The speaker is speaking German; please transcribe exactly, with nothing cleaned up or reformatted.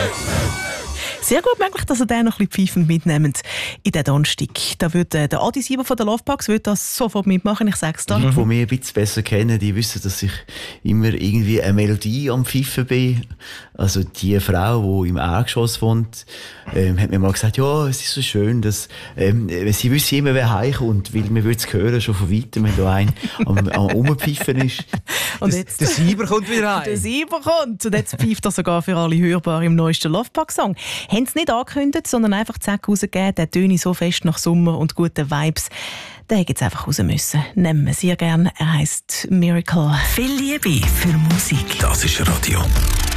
Sehr gut möglich, dass ihr den noch ein bisschen pfeifend mitnehmt in den Donnerstag. Da würde der Adi Sieber von den Lovebugs würde das sofort mitmachen, ich sag's dir. Die, die mich ein bisschen besser kennen, die wissen, dass ich immer irgendwie eine Melodie am Pfeifen bin. Also die Frau, die im Erdgeschoss wohnt, ähm, hat mir mal gesagt, ja, es ist so schön, dass ähm, sie wüsste immer, wer heimkommt, weil man würde es hören, schon von weitem, wenn da ein am, am Rumpfeifen ist. Und jetzt, der Sieber kommt wieder heim. Der Sieber kommt. Und jetzt pfeift er sogar für alle hörbar im neuesten Lovebug-Song. Haben sie nicht angekündigt, sondern einfach zack rausgegeben, der töne so fest nach Sommer und guten Vibes. Den hätte jetzt einfach raus müssen. Nehmen wir sehr gern. Er heisst Miracle. Viel Liebe für Musik. Das ist Radio.